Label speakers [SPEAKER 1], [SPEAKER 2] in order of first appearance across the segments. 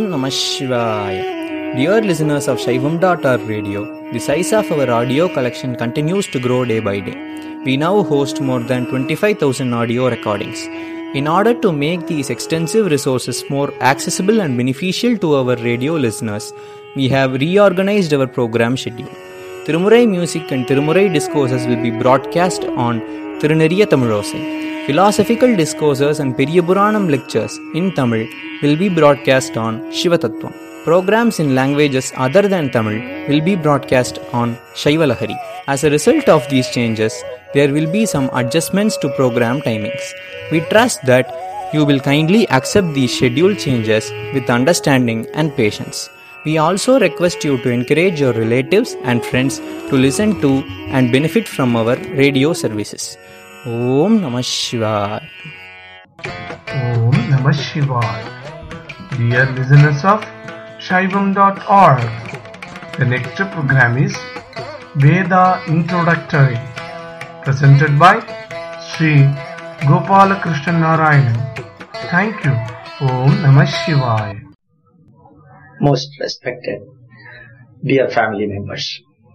[SPEAKER 1] Namah Shivaya. Dear listeners of Shaivam.org radio, the size of our audio collection continues to grow day by day. We now host more than 25,000 audio recordings. In order to make these extensive resources more accessible and beneficial to our radio listeners, we have reorganized our program schedule. Tirumurai music and Tirumurai discourses will be broadcast on Tiruneriya Tamilosai. Philosophical discourses and Periyapuranam lectures in Tamil will be broadcast on Shivatattvam. Programs in languages other than Tamil will be broadcast on Shaivalahari. As a result of these changes, there will be some adjustments to program timings. We trust that you will kindly accept these schedule changes with understanding and patience. We also request you to encourage your relatives and friends to listen to and benefit from our radio services. Om Namah Shivaya.
[SPEAKER 2] Om Namah Shivaya. Dear listeners of Shaivam.org, the next program is Veda Introductory, presented by Sri Gopalakrishnan Narayanan. Thank you. Om Namah Shivaya.
[SPEAKER 3] Most respected, dear family members,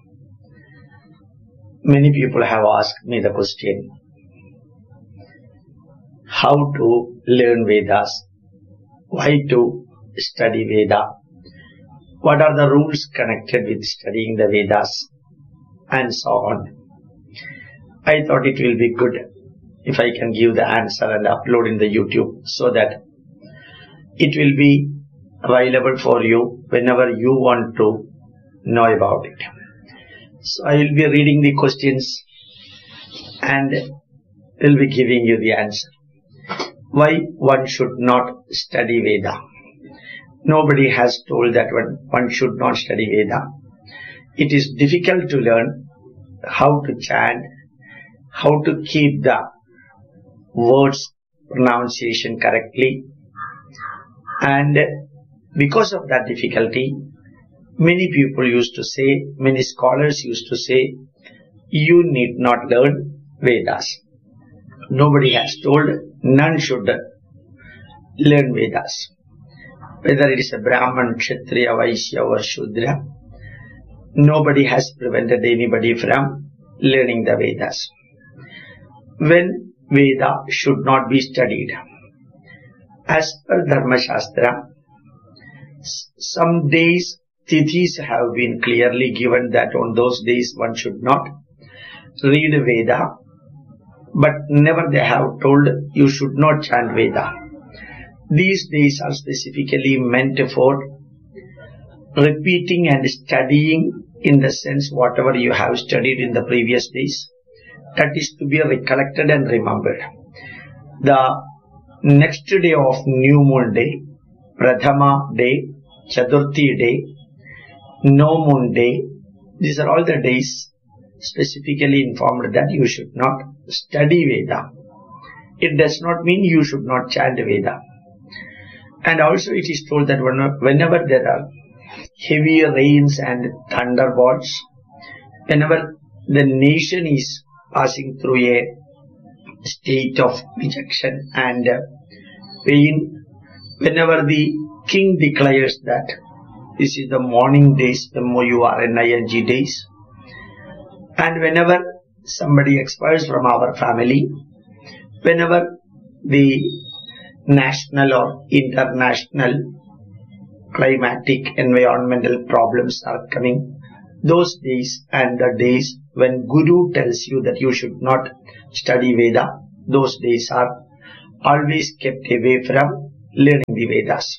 [SPEAKER 3] many people have asked me the question, how to learn Vedas, why to study Veda, what are the rules connected with studying the Vedas, and so on. I thought it will be good if I can give the answer and upload in the YouTube so that it will be available for you whenever you want to know about it. So I will be reading the questions and will be giving you the answer. Why one should not study Veda? Nobody has told that one should not study Veda. It is difficult to learn how to chant, how to keep the words pronunciation correctly, and because of that difficulty, many people used to say, many scholars used to say, you need not learn Vedas. Nobody has told none should learn Vedas. Whether it is a Brahman, Kshatriya, Vaishya or Shudra, nobody has prevented anybody from learning the Vedas. When Veda should not be studied, as per Dharma Shastra, some days tithis have been clearly given that on those days one should not read Veda, but never they have told you should not chant Veda. These days are specifically meant for repeating and studying, in the sense whatever you have studied in the previous days, that is to be recollected and remembered. The next day of new moon day, Prathama day, Chaturthi day, no moon day, these are all the days specifically informed that you should not study Veda. It does not mean you should not chant Veda. And also it is told that whenever there are heavy rains and thunderbolts, whenever the nation is passing through a state of dejection and pain, whenever the king declares that this is the mourning days, the MOURNING days, and whenever somebody expires from our family, whenever the national or international climatic environmental problems are coming, those days and the days when Guru tells you that you should not study Veda, those days are always kept away from learning the Vedas.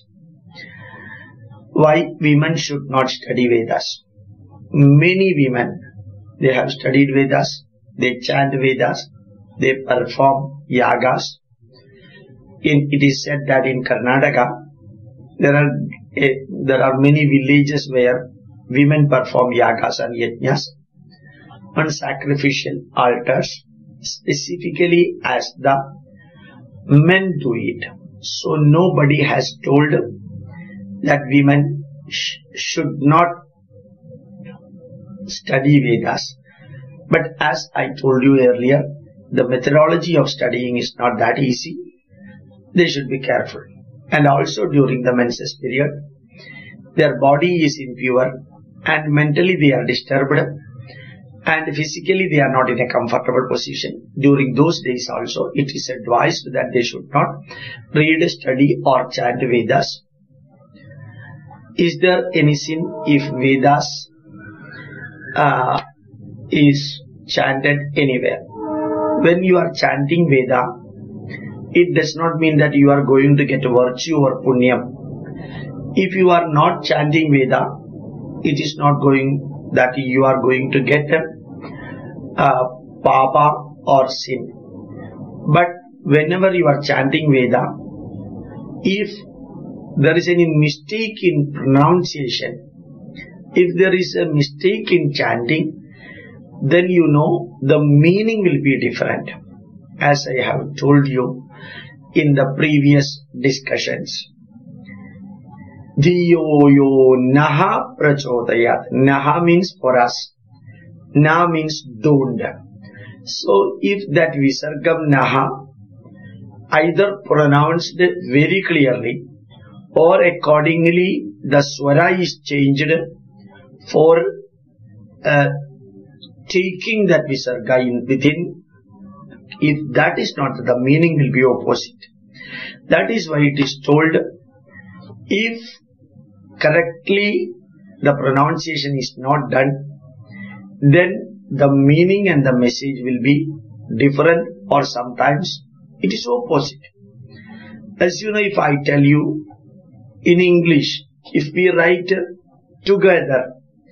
[SPEAKER 3] Why women should not study Vedas? Many women, they have studied Vedas, they chant Vedas, they perform yagas. It is said that in Karnataka, there are many villages where women perform yagas and yajnas on sacrificial altars, specifically as the men do it. So nobody has told that women should not study Vedas. But as I told you earlier, the methodology of studying is not that easy. They should be careful. And also during the menses period, their body is impure and mentally they are disturbed and physically they are not in a comfortable position. During those days also, it is advised that they should not read, study or chant Vedas. Is there any sin if Vedas is chanted anywhere? When you are chanting Veda, it does not mean that you are going to get virtue or punyam. If you are not chanting Veda, it is not going that you are going to get papa or sin. But whenever you are chanting Veda, if there is any mistake in pronunciation, if there is a mistake in chanting, then you know the meaning will be different. As I have told you in the previous discussions. Dhiyo yo naha prachodayat. Naha means for us. Na means don't. So if that visargam naha either pronounced very clearly or accordingly the swara is changed for taking that visarga in within, if that is not, the meaning will be opposite. That is why it is told, if correctly the pronunciation is not done, then the meaning and the message will be different, or sometimes it is opposite. As you know, if I tell you in English, if we write together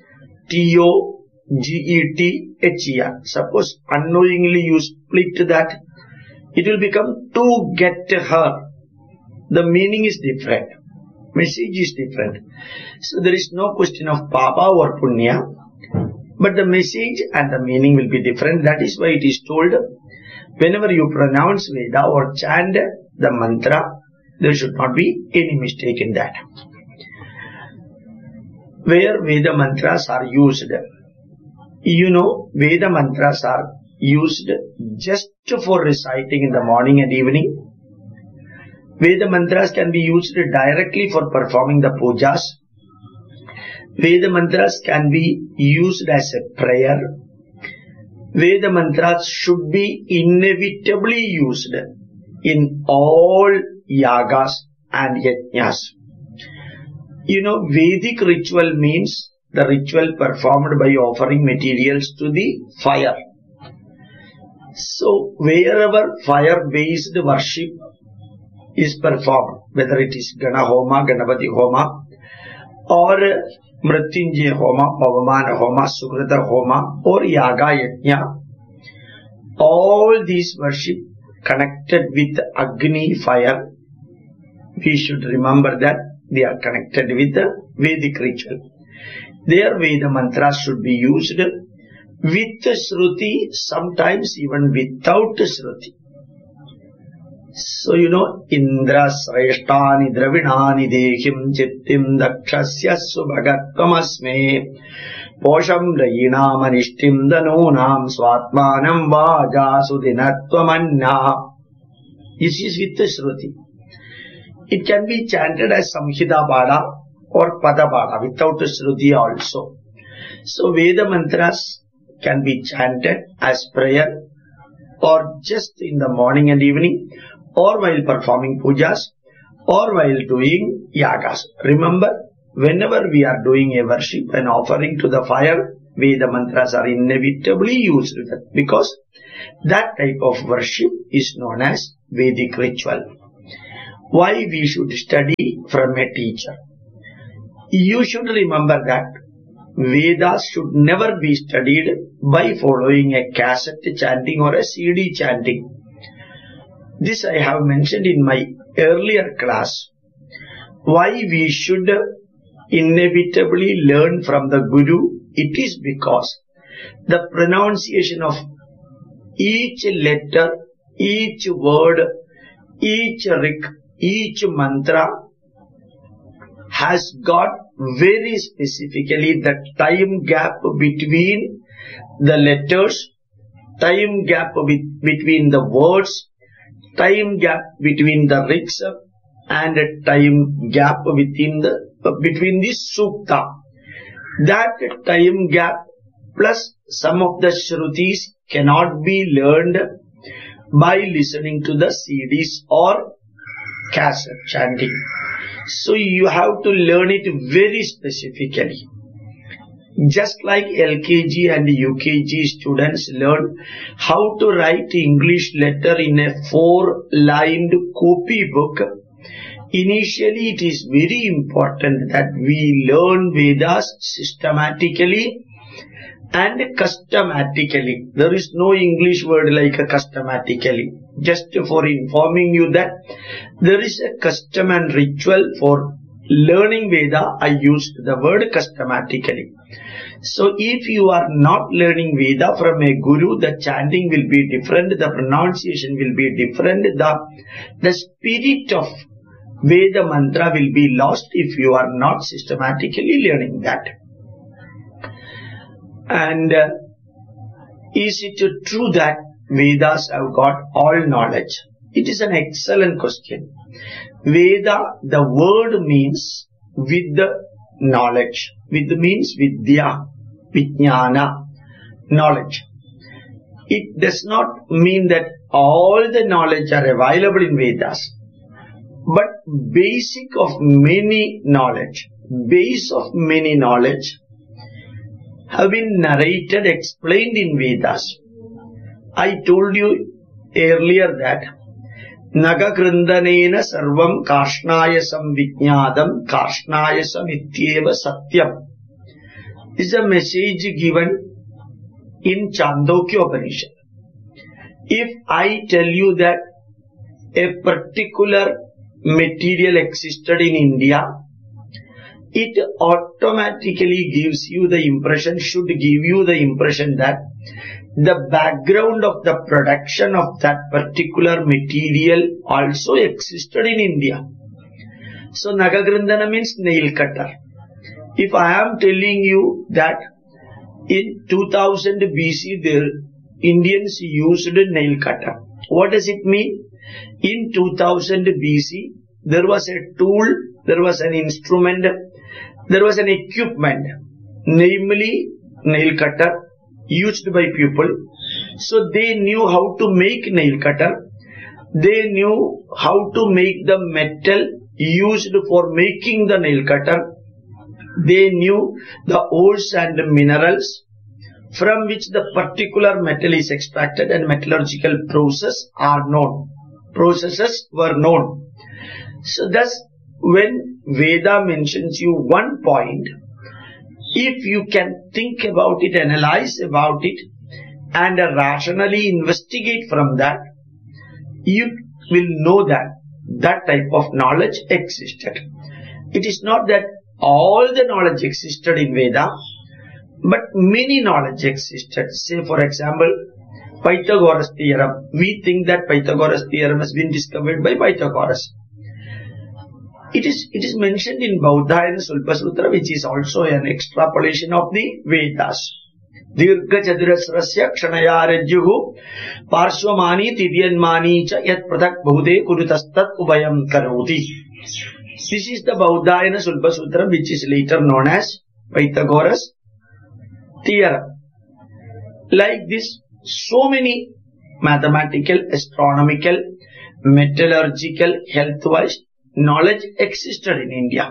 [SPEAKER 3] T-O-G-E-T-H-E-R, suppose unknowingly you split that, it will become to get her. The meaning is different, message is different. So there is no question of papa or punya, but the message and the meaning will be different. That is why it is told, whenever you pronounce Veda or chant the mantra, there should not be any mistake in that. Where Veda mantras are used, you know, Veda mantras are used just for reciting in the morning and evening. Veda mantras can be used directly for performing the pujas. Veda mantras can be used as a prayer. Veda mantras should be inevitably used in all yagas and yajnas. You know, Vedic ritual means the ritual performed by offering materials to the fire. So, wherever fire-based worship is performed, whether it is Gana Homa, Ganapati Homa, or Mrityunjaya Homa, Pavamana Homa, Sukrita Homa, or Yaga Yajna, all these worship connected with Agni fire, we should remember that they are connected with the Vedic ritual. Their Veda mantras should be used with Shruti, sometimes even without Shruti. So, you know, Indra Sreshtani Dravinani Dehim Chittim Dakshasya Subhagatvamasme Posham Rayinam Anishtim Danonam Swatmanam Vaja Sudinatvamanna. This is with the Shruti. It can be chanted as Samhita Bada or Pada Bada without Shruti also. So Veda mantras can be chanted as prayer or just in the morning and evening, or while performing pujas, or while doing yagas. Remember, whenever we are doing a worship and offering to the fire, Veda mantras are inevitably used because that type of worship is known as Vedic ritual. Why we should study from a teacher? You should remember that Vedas should never be studied by following a cassette chanting or a CD chanting. This I have mentioned in my earlier class. Why we should inevitably learn from the Guru? It is because the pronunciation of each letter, each word, each rik, each mantra has got very specifically the time gap between the letters, time gap between the words, time gap between the riks, and a time gap within the between the Sukta. That time gap plus some of the Shrutis cannot be learned by listening to the CDs or cassette chanting. So you have to learn it very specifically. Just like LKG and UKG students learn how to write English letter in a 4-lined copy book, initially it is very important that we learn Vedas systematically and custommatically. There is no English word like a custommatically. Just for informing you that there is a custom and ritual for learning Veda, I used the word custommatically. So if you are not learning Veda from a guru, the chanting will be different, the pronunciation will be different, the spirit of Veda mantra will be lost if you are not systematically learning that. And is it true that Vedas have got all knowledge? It is an excellent question. Veda, the word means with the knowledge. With means vidya, vijnana, knowledge. It does not mean that all the knowledge are available in Vedas. But basic of many knowledge, base of many knowledge have been narrated, explained in Vedas. I told you earlier that Nagakrindanena sarvam karshnayasam vijnadam karshnayasam ityeva satyam. This is a message given in Chandogya Upanishad. If I tell you that a particular material existed in India, it automatically gives you the impression, should give you the impression that the background of the production of that particular material also existed in India. So Nagagrindana means nail cutter. If I am telling you that in 2000 BC the Indians used a nail cutter, what does it mean? In 2000 BC there was a tool, there was an instrument, there was an equipment, namely nail cutter, used by people. So they knew how to make nail cutter. They knew how to make the metal used for making the nail cutter. They knew the ores and minerals from which the particular metal is extracted, and metallurgical processes were known. So thus when Veda mentions you one point, if you can think about it, analyze about it, and rationally investigate from that, you will know that that type of knowledge existed. It is not that all the knowledge existed in Veda, but many knowledge existed. Say for example, Pythagoras theorem. We think that Pythagoras theorem has been discovered by Pythagoras. It is mentioned in Baudhayana Sulpa Sutra, which is also an extrapolation of the Vedas. Dirgha chaturasrasya kshanayarajyuhu parshvamani tidyanmani cha yat prathak bahude kurutastat ubayam karoti. This is the Baudhayana Sulpa Sutra, which is later known as Pythagoras theorem. Like this, so many mathematical, astronomical, metallurgical, health-wise knowledge existed in India.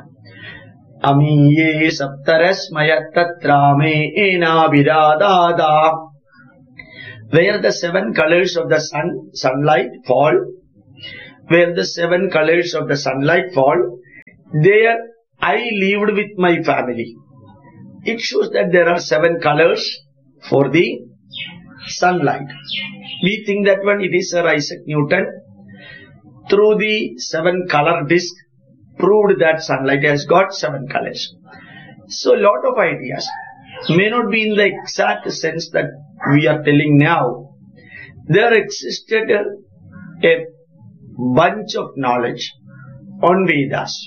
[SPEAKER 3] Amiye saptaras mayatatrame ena viradada. Where the 7 colors of the sunlight fall, where the 7 colors of the sunlight fall, there I lived with my family. It shows that there are 7 colors for the sunlight. We think that when it is Sir Isaac Newton, through the 7 color disc, proved that sunlight has got 7 colors. So a lot of ideas may not be in the exact sense that we are telling now. There existed a bunch of knowledge on Vedas.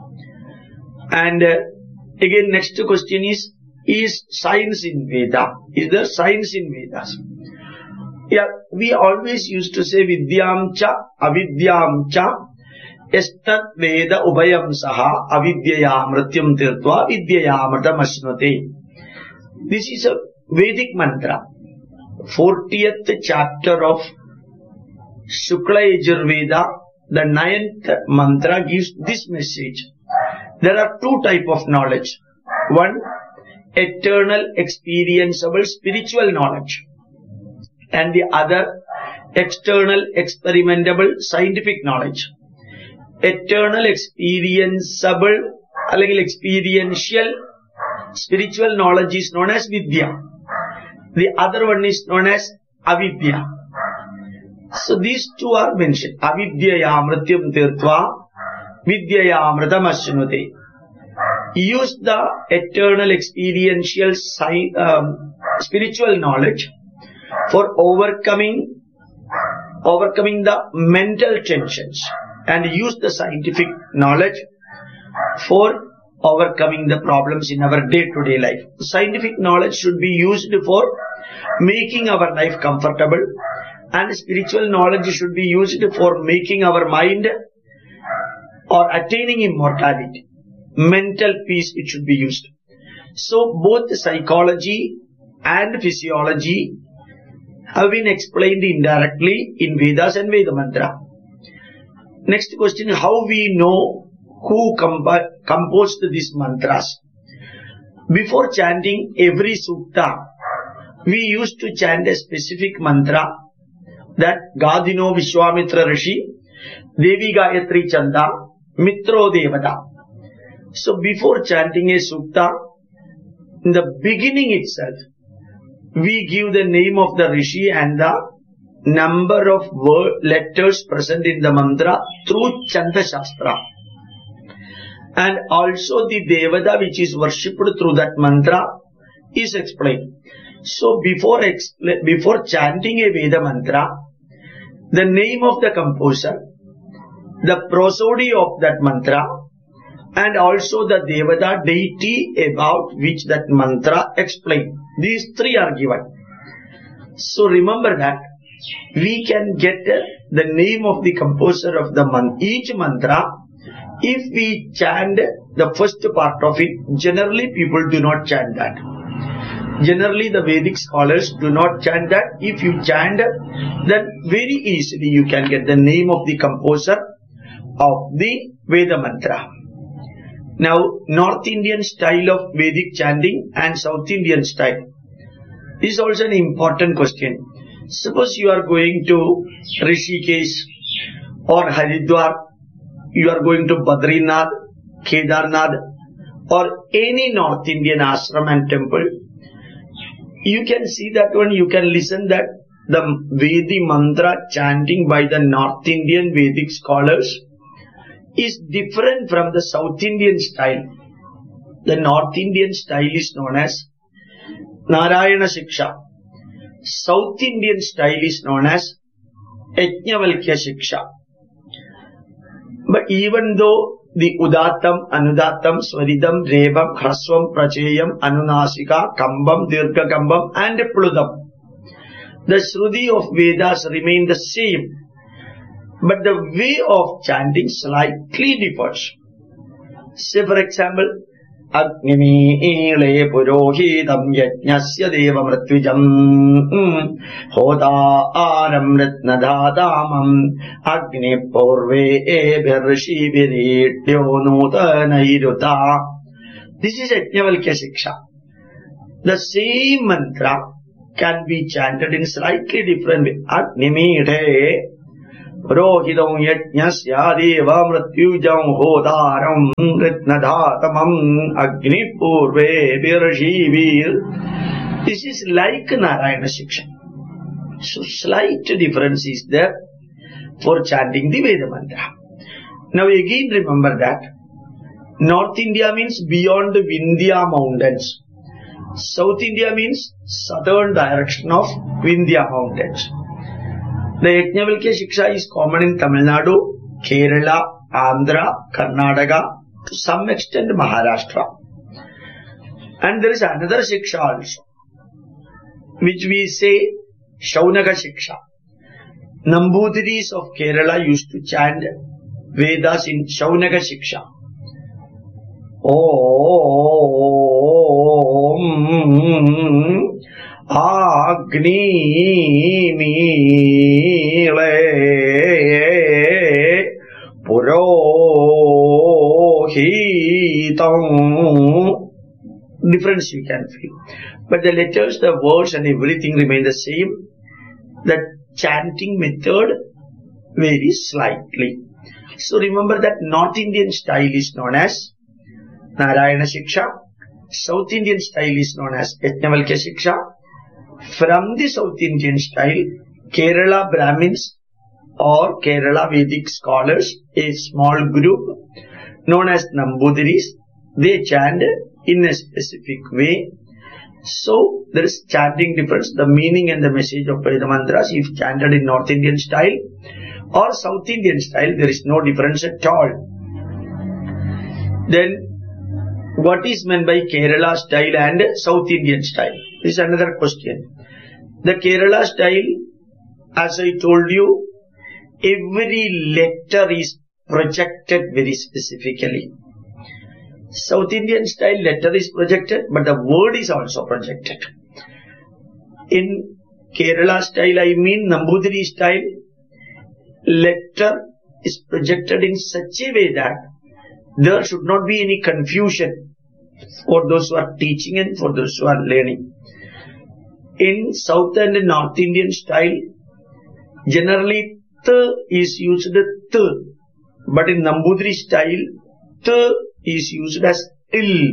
[SPEAKER 3] And again, next question is science in Veda? Is there science in Vedas? Yeah, we always used to say Vidyam cha, Avidyam cha. Estat Veda Ubayam Saha Avidyaya Mrityam Tirtva Vidyaya Amritam Ashnute. This is a Vedic mantra. 40th chapter of Shukla Yajurveda, the 9th mantra gives this message. There are two types of knowledge. One, eternal, experienceable, spiritual knowledge. And the other, external, experimentable, scientific knowledge. Eternal, experienceable, experiential, spiritual knowledge is known as Vidya. The other one is known as Avidya. So these two are mentioned. Avidyaya Mrityam Tirtva Vidyaya Amritam Ashnute. Use the eternal, experiential, spiritual knowledge for overcoming the mental tensions, and use the scientific knowledge for overcoming the problems in our day-to-day life. Scientific knowledge should be used for making our life comfortable, and spiritual knowledge should be used for making our mind or attaining immortality. Mental peace, it should be used. So both psychology and physiology have been explained indirectly in Vedas and Veda Mantra. Next question, how we know who composed these mantras? Before chanting every sukta, we used to chant a specific mantra, that Gadino Vishwamitra Rishi, Devi Gayatri Chanda, Mitro Devata. So before chanting a sukta, in the beginning itself, we give the name of the Rishi and the number of letters present in the mantra through Chanda Shastra. And also the Devata which is worshipped through that mantra is explained. So before chanting a Veda mantra, the name of the composer, the prosody of that mantra, and also the Devata deity about which that mantra explained. These three are given. So remember that we can get the name of the composer of each mantra if we chant the first part of it. Generally people do not chant that. Generally the Vedic scholars do not chant that. If you chant, then very easily you can get the name of the composer of the Veda mantra. Now, North Indian style of Vedic chanting and South Indian style. This is also an important question. Suppose you are going to Rishikesh or Haridwar, you are going to Badrinath, Kedarnath, or any North Indian ashram and temple, you can see that one, you can listen that the Vedic mantra chanting by the North Indian Vedic scholars is different from the South Indian style. The North Indian style is known as Narayana Shiksha. South Indian style is known as Yajnavalkya Shiksha. But even though the Udatam, Anudatam, Swaridam, Revam, Hrasvam, Prachayam, Anunasika, Kambam, Dirgha Kambam and Pludam, the Shruti of Vedas remain the same. But the way of chanting slightly differs. Say for example, Agnimile Purohitam Yajnasya Deva Mritvijam Hodaram Ritnadadamam Agni Purve Ebhirshi Virityo Nutanairuta. This is Yajnavalkya Shiksha. The same mantra can be chanted in slightly different way. Agnimile Purohidam Yajnasya Deva Mrityujam Hodaram Ritnadhatamam Agni Purve Virashivir. This is like Narayana Shiksha. So slight difference is there for chanting the Veda mantra. Now again remember that North India means beyond the Vindhya mountains. South India means southern direction of Vindhya mountains. The Yajnavalkya Shiksha is common in Tamil Nadu, Kerala, Andhra, Karnataka, to some extent Maharashtra. And there is another Shiksha also, which we say Shaunaka Shiksha. Nambutiris of Kerala used to chant Vedas in Shaunaka Shiksha. Om Agni Mile Purohitam. Difference you can feel. But the letters, the words and everything remain the same. The chanting method varies slightly. So remember that North Indian style is known as Narayana Shiksha. South Indian style is known as Yajnavalkya Shiksha. From the South Indian style, Kerala Brahmins or Kerala Vedic scholars, a small group known as Nambudiris, they chant in a specific way. So there is chanting difference. The meaning and the message of Veda mantras, if chanted in North Indian style or South Indian style, there is no difference at all. Then what is meant by Kerala style and South Indian style? This is another question. The Kerala style, as I told you, every letter is projected very specifically. South Indian style, letter is projected, but the word is also projected. In Kerala style, I mean Nambudiri style, letter is projected in such a way that there should not be any confusion for those who are teaching and for those who are learning. In South and North Indian style, generally T is used T, but in Nambudiri style, T is used as Il.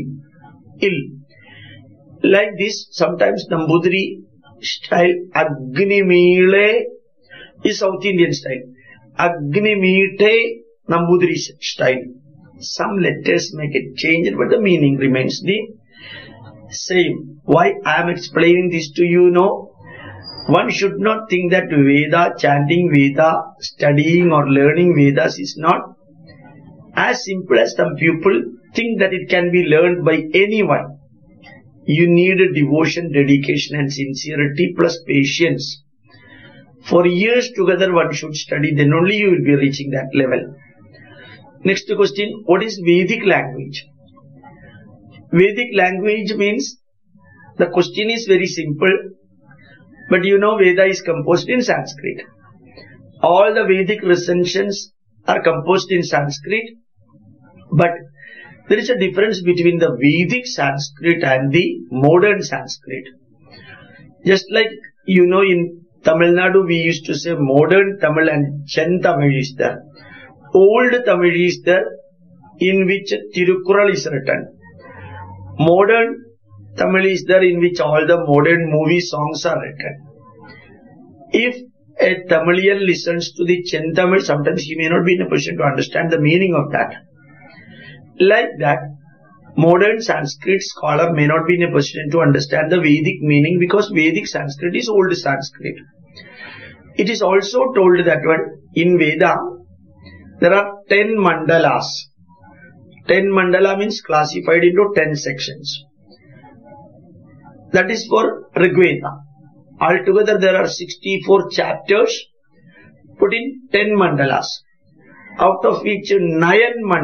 [SPEAKER 3] Like this, sometimes Nambudiri style, Agnimile is South Indian style. Agnimite, Nambudiri style. Some letters make it change, but the meaning remains the same. Why I am explaining this to you now? One should not think that Veda, chanting Veda, studying or learning Vedas is not as simple as some people think that it can be learned by anyone. You need a devotion, dedication and sincerity plus patience. For years together one should study, then only you will be reaching that level. Next question, what is Vedic language? Vedic language means, the question is very simple, but you know Veda is composed in Sanskrit. All the Vedic recensions are composed in Sanskrit, but there is a difference between the Vedic Sanskrit and the modern Sanskrit. Just like you know in Tamil Nadu we used to say modern Tamil and Chen Tamil is there. Old Tamil is there in which Tirukkural is written. Modern Tamil is there in which all the modern movie songs are written. If a Tamilian listens to the Chen Tamil, sometimes he may not be in a position to understand the meaning of that. Like that, modern Sanskrit scholar may not be in a position to understand the Vedic meaning because Vedic Sanskrit is old Sanskrit. It is also told that in Veda, there are 10 mandalas. 10 mandala means classified into 10 sections. That is for Rigveda. Altogether there are 64 chapters put in 10 mandalas. Out of which 9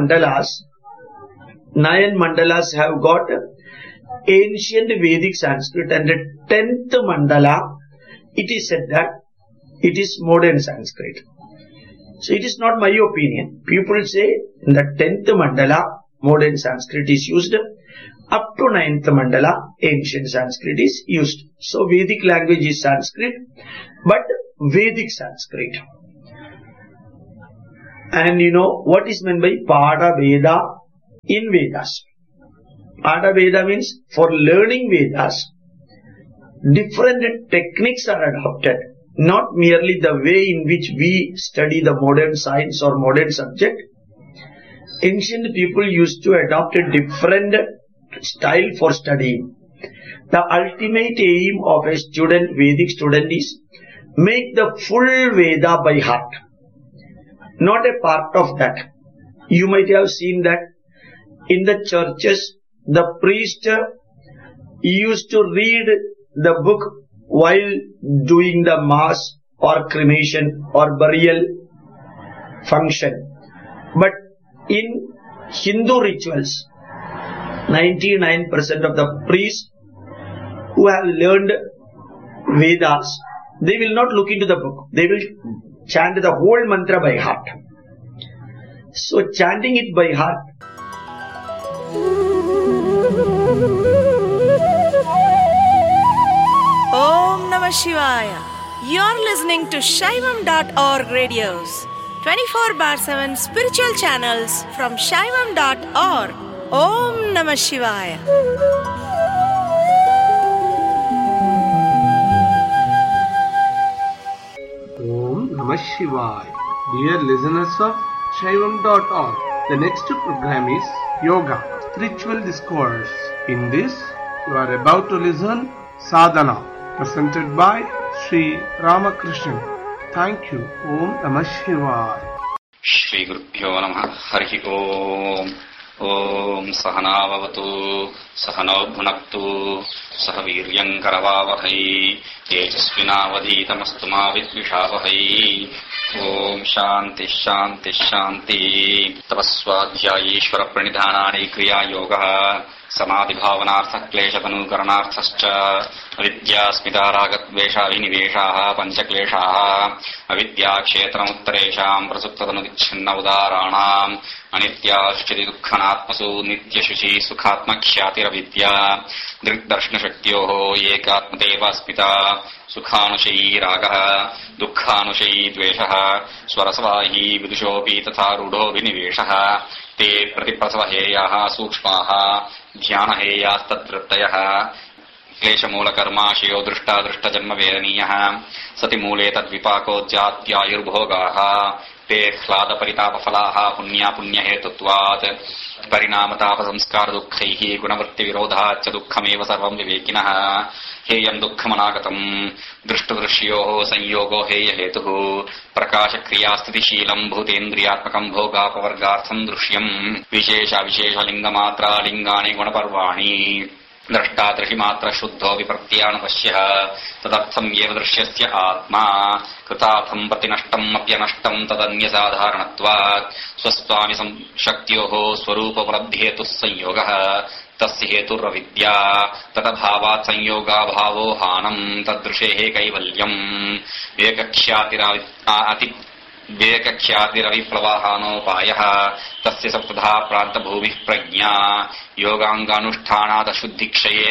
[SPEAKER 3] mandalas have got ancient Vedic Sanskrit, and the 10th mandala, it is said that it is modern Sanskrit. So it is not my opinion. People say in the 10th mandala, modern Sanskrit is used. Up to 9th mandala, ancient Sanskrit is used. So Vedic language is Sanskrit, but Vedic Sanskrit. And you know what is meant by Pada Veda in Vedas? Pada Veda means for learning Vedas, different techniques are adopted. Not merely the way in which we study the modern science or modern subject. Ancient people used to adopt a different style for studying. The ultimate aim of a student, Vedic student, is make the full Veda by heart. Not a part of that. You might have seen that in the churches, the priest used to read the book while doing the mass or cremation or burial function. But in Hindu rituals, 99% of the priests who have learned Vedas, they will not look into the book. They will chant the whole mantra by heart. So chanting it by heart,
[SPEAKER 4] Om Namah Shivaya. You're listening to Shaivam.org radios, 24/7 spiritual channels from Shaivam.org. Om Namah Shivaya.
[SPEAKER 2] Om Namah Shivaya. Dear listeners of Shaivam.org, the next program is Yoga, Spiritual Discourse. In this, you are about to listen Sadhana, presented by Sri Ramakrishnan. Thank you. Om Namah Shivaya.
[SPEAKER 5] Shri Gurubhyo Namaha. Harihi Om. Om Sahana Bhavatu Sahano Bhunaktu Sahaviryam Karavavahai Tejasvinavadhitamastu ma Vidvishavahai. Om Shanti Shanti Shanti. Tapaswadhyayeshwara pranidhanani kriya yoga Samadhi bhavanartha klesha tanukaranarthascha avidya smita ragadvesha viniveshaha panchakleshaha avidya kshetram uttaresham prasupta tanudichinna udaranam अनित्याश्चि दुःखनात्मसु नित्यशुचि सुखात्मख्यातिरविद्या दृग्दर्शनशक्त्योः एकात्मदेवास्मिता सुखानुशयी रागः दुःखानुशयी द्वेषः स्वरसवाही विदुषोऽपि तथा रूढोऽभिनिवेशः ते प्रतिप्रसवहेयाः सूक्ष्माः ध्यानहेयास्तद्वृत्तयः क्लेशमूलकर्माशयो दृष्टादृष्टजन्मवेदनीयः सति मूले तद्विपाकोद्यात्यायुर्भोगाः ते ह्लादपरितापफलाः पुण्यापुण्यहेतुत्वात् परिणामतापसंस्कारदुःखैः गुणवृत्तिविरोधाच्च दुःखमेव सर्वं विवेकिनः हेयं दुःखमनागतम् दृष्टदृश्योः संयोगो हेयहेतुः प्रकाशक्रियास्थितिशीलम् भूतेन्द्रियात्मकम् भोगापवर्गार्थम् दृश्यम् विशेषाविशेषलिङ्गमात्रालिङ्गानि गुणपर्वाणि द्रष्टादृशिमात्र शुद्धो विप्रत्यानुपश्यः तदर्थम् एव दृश्यस्य आत्मा कृतार्थम् प्रतिनष्टम् अप्यनष्टम् तदन्यसाधारणत्वात् स्वस्वामि शक्त्योः स्वरूपोपलब्धेतुः संयोगः तस्य हेतुरविद्या तदभावात् संयोगाभावो हानम् तदृशेः कैवल्यम् विवेकख्यातिरविप्लवाहानोपायः तस्य सप्तधा प्रान्तभूमिः प्रज्ञा योगाङ्गानुष्ठानादशुद्धिक्षये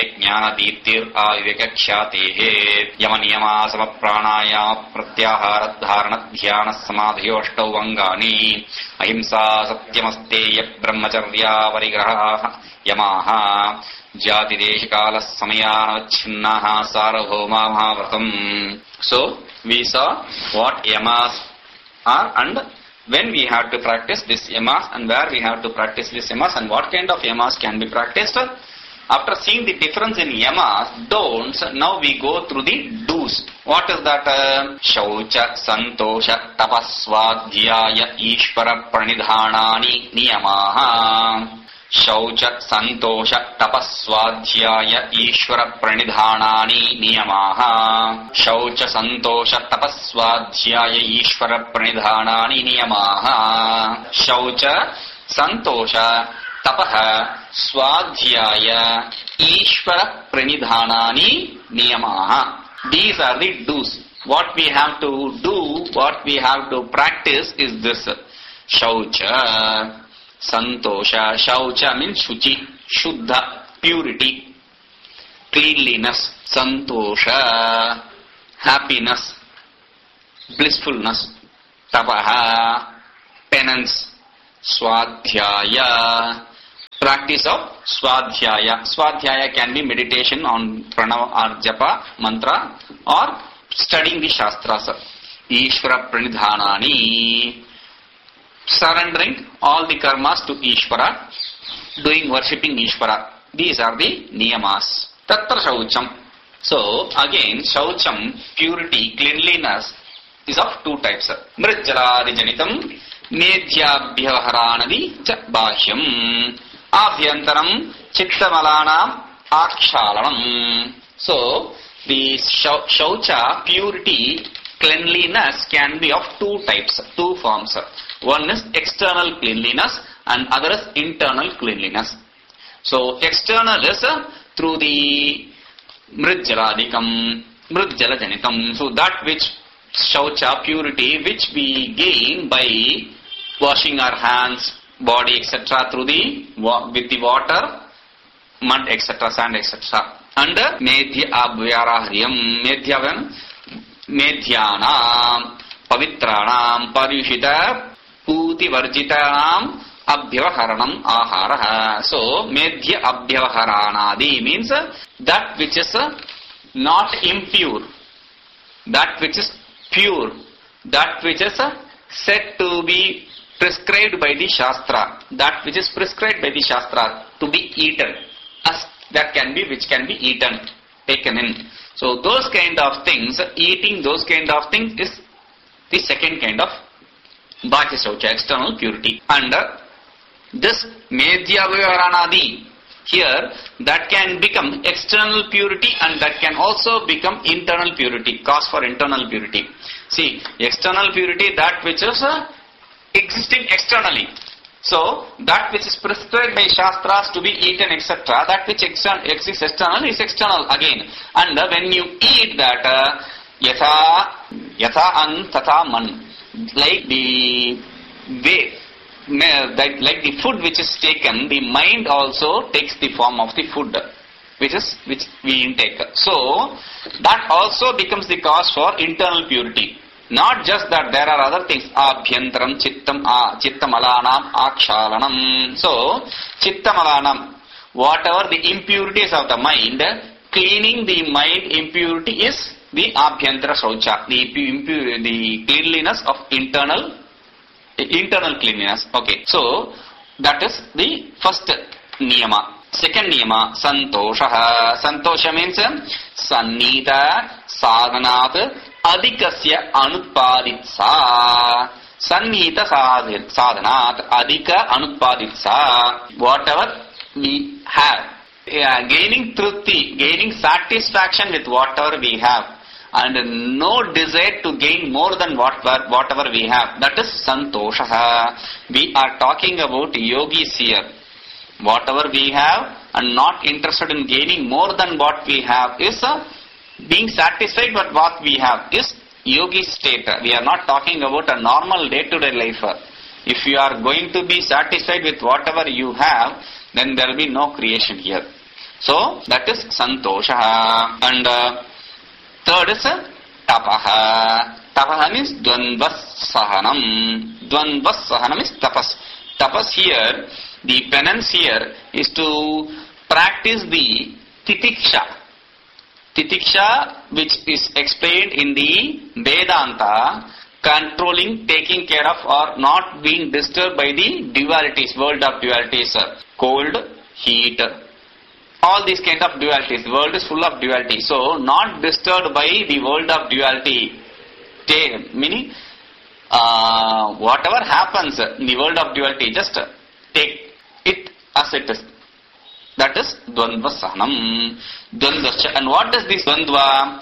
[SPEAKER 5] ज्ञानदीप्तिराविवेकख्यातेः यमनियमासमप्राणायाम प्रत्याहारधारणध्यानः समाधयोऽष्टौ अङ्गानि अहिंसा सत्यमस्तेय ब्रह्मचर्यापरिग्रहाः यमाः जातिदेशकालः समयानवच्छिन्नाः सार्वभौमा महाव्रतम्. So we saw what yamas are and when we have to practice this yamas and where we have to practice this yamas and what kind of yamas can be practiced. After seeing the difference in yamas, don'ts, now we go through the do's. What is that? Shaucha, Santosha, Tapaswadhyaya, Ishvara Pranidhanani Niyamaha. Shaucha, Santosha, Tapaswadhyaya, Ishvara Pranidhanani Niyamaha. Shaucha, Santosha, Tapaswadhyaya, Ishvara Pranidhanani Niyamaha. Shaucha, Santosha, Tapaha, Swadhyaya, Ishvara Pranidhanani Niyamaha. These are the do's. What we have to do, what we have to practice is this. Shaucha, Santosha. Shaucha means Shuchi, Shuddha, purity, cleanliness. Santosha, happiness, blissfulness. Tapaha, penance. Swadhyaya, practice of Swadhyaya. Swadhyaya can be meditation on pranava or japa, mantra, or studying the shastras. Ishvara Pranidhanani, surrendering all the karmas to Ishvara, doing worshipping Ishvara. These are the niyamas. Tatra Shaucham. So again, Shaucham, purity, cleanliness, is of two types. Mrijjaladi janitam, Medhyabhyaharanadi cha bahyam. Abhyantaram chittamalanam akshalanam. So the Shaucha, purity, cleanliness can be of two types, two forms. One is external cleanliness and other is internal cleanliness. So external is through the mridjaladikam, mridjalajanitam. So that which shaucha, purity, which we gain by washing our hands, body, etc. through with the water, mud, etc., sand, etc. And medhya abhyarahriyam, medhyanam, pavitranam, paryushita, puti varjitanam, abhyavaharanam ahara. So medhya abhyavaharanadi means that which is not impure, that which is pure, that which is said to be prescribed by the Shastra, that which is prescribed by the Shastra to be eaten, as that can be, which can be eaten, taken in. So those kind of things, eating those kind of things is the second kind of Bhajya Saucha, external purity. And this Medhya Vivaranadi, here, that can become external purity and that can also become internal purity, cause for internal purity. See, external purity, that which is existing externally. So, that which is prescribed by Shastras to be eaten, etc., that which exists external is external again. And when you eat that, yatha an tata man, like the way, like the food which is taken, the mind also takes the form of the food which we intake. So that also becomes the cause for internal purity. Not just that, there are other things. Abhyantaram chittamalanam akshalanam. So chittamalanam, whatever the impurities of the mind, cleaning the mind impurity is the abhyantara saucha, the cleanliness of internal cleanliness. Okay, so that is the first niyama. Second niyama, santosha. Santosha means sannita sadhanat adhikasya anutpaditsa. Sannita sadhanat adhika anutpaditsa. Whatever we have, gaining trupti, gaining satisfaction with whatever we have, and no desire to gain more than whatever we have. That is santosha. We are talking about yogis here. Whatever we have and not interested in gaining more than what we have is being satisfied with what we have is yogi state. We are not talking about a normal day-to-day life. If you are going to be satisfied with whatever you have, then there will be no creation here. So that is santosha. And third is tapaha. Tapaha means dvandvasahanam. Dvandvasahanam is tapas. Tapas here, the penance here is to practice the titiksha. Titiksha, which is explained in the Vedanta, controlling, taking care of, or not being disturbed by the dualities, world of dualities, cold, heat, all these kind of dualities. The world is full of duality. So, not disturbed by the world of duality. Meaning, whatever happens in the world of duality, just take it as it is. That is Dvandva Sahanam. Dvandvascha. And what is this Dvandva?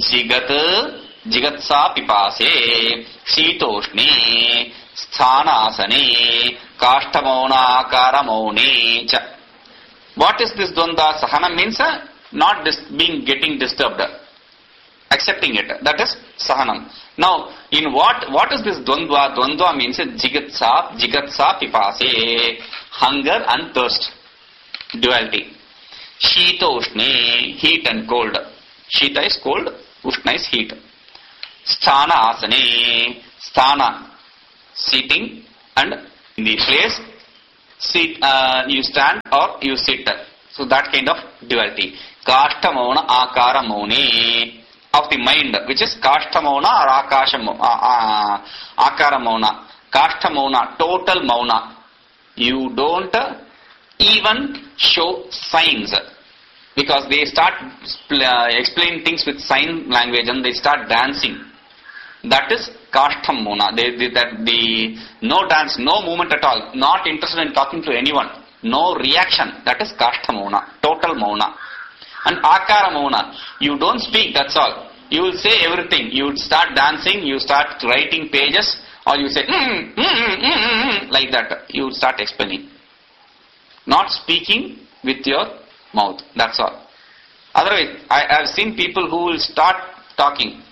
[SPEAKER 5] Jigatsa Pipase, Sitoshne, Sthanasane, Kashtamona Karamone. What is this Dvandva? Sahana means not getting disturbed. Accepting it. That is Sahanam. Now, in what is this Dvandva? Dvandva means Jigatsa Pipase, hunger and thirst. Duality. Shita Ushne, heat and cold. Shita is cold, Ushna is heat. Sthana Asane, Sthana, sitting, and in the place, you stand or you sit. So that kind of duality. Kashtamona Akara Mone, of the mind, which is Kashtamona or Akara Mona. Kashtamona, total Mauna. You don't even show signs, because they start explaining things with sign language and they start dancing. That is Kashtam Mona. No dance, no movement at all, not interested in talking to anyone, no reaction. That is Kashtam Mona, total Mona. And Akara Mona, you don't speak, that's all. You will say everything. You start dancing, you start writing pages, or you say like that, you start explaining. Not speaking with your mouth, that's all. Otherwise, I have seen people who will start talking.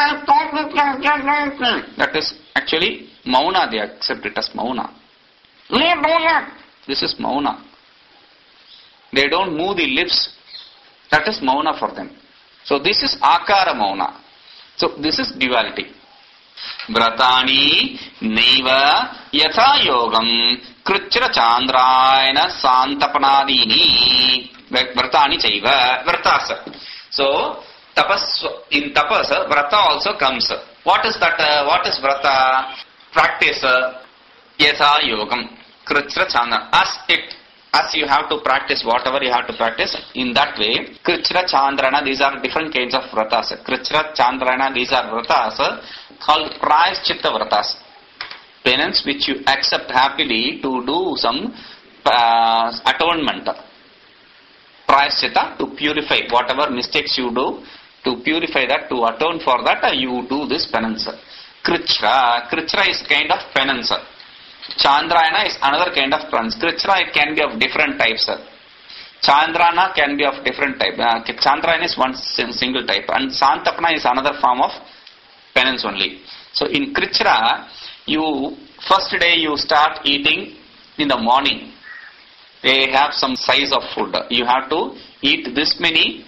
[SPEAKER 5] That is actually mauna, they accept it as mauna. This is mauna. They don't move the lips. That is mauna for them. So this is akara mauna. So this is duality. Vratani neva yatha yogam kruchra chandrayana santapanadini. Vratani chaiva vratas. So in tapas, vrata also comes. What is that? What is vrata? Practice yatha yogam kruchra chandra. As you have to practice whatever you have to practice, in that way, Krichra Chandrana, these are different kinds of vratas. Krichra Chandrana, these are vratas called Prayaschitta vratas. Penance which you accept happily to do some atonement. Prayaschitta, to purify whatever mistakes you do, to purify that, to atone for that, you do this penance. Krichra is kind of penance. Chandrayana is another kind of penance. Krichra, it can be of different types. Chandrana can be of different type. Chandrayana is one single type, and Santapana is another form of penance only. So in Krichra, you first day you start eating in the morning. They have some size of food. You have to eat this many,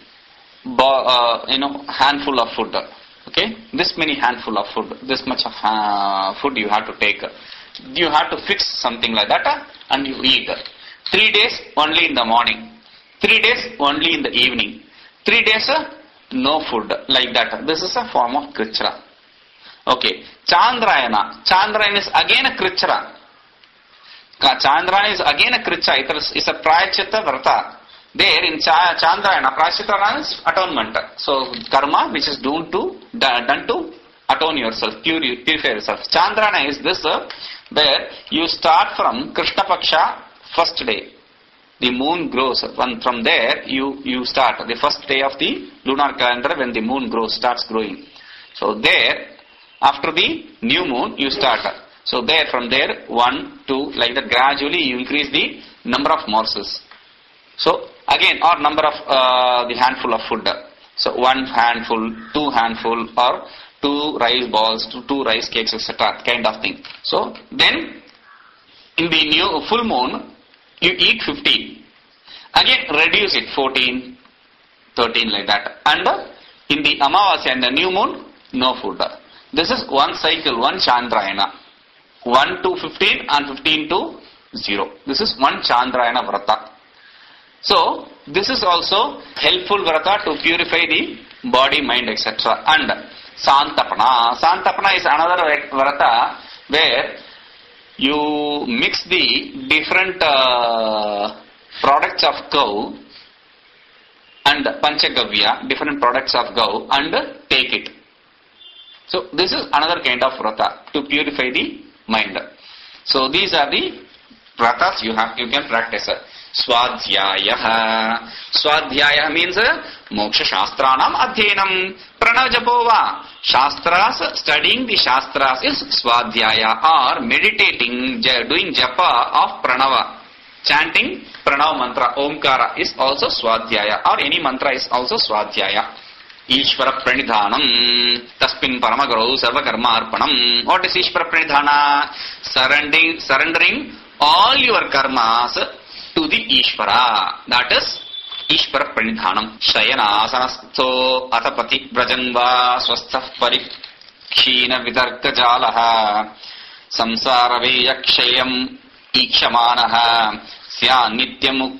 [SPEAKER 5] handful of food. Okay, this many handful of food. This much of food you have to take. You have to fix something like that, and you eat. 3 days only in the morning, 3 days only in the evening, 3 days no food, like that. This is a form of Krichra. Okay, Chandrayana. Chandrayana is again a Krichra. Chandrayana is again a Krichra. It is a Prayaschitta Vrata. There in Chandrayana, Prayaschitta is atonement. So karma which is done to atone yourself, purify yourself. Chandrayana is this, where you start from Krishna Paksha first day. The moon grows. From there you start. The first day of the lunar calendar, when the moon starts growing. So there, after the new moon, you start. So there, from there, 1, 2, like that, gradually you increase the number of morsels. So again, or number of the handful of food. So 1 handful, 2 handful, or 2 rice balls, 2 rice cakes, etc. kind of thing. So then, in the new full moon, you eat 15. Again, reduce it 14, 13, like that. And in the Amavasya and the new moon, no food. This is one cycle, one Chandrayana. 1 to 15 and 15 to 0. This is one Chandrayana Vrata. So, this is also helpful Vrata to purify the body, mind, etc. And Santapana. Santapana is another Vrata where you mix the different products of cow and Panchagavya, different products of cow, and take it. So this is another kind of Vrata to purify the mind. So these are the Vratas you can practice. Swadhyaya. Swadhyaya means Moksha Shastranam Adhyanam. Pranavajapova. Shastras, studying the Shastras is Swadhyaya, or meditating, doing japa of Pranava. Chanting Pranava mantra, Omkara, is also Swadhyaya, or any mantra is also Swadhyaya. Ishvara Pranidhanam. Taspin Paramaguru Sarva Karma Arpanam. What is Ishvara Pranidhana? Surrendering all your karmas to the Ishvara. That is Ishvara Pranidhanam. Shayana Asanasto Atapati Brajanva Swastha Parikshina Vidarka Jalaha Samsara Veyakshayam Ikshamanaha Sya Nityam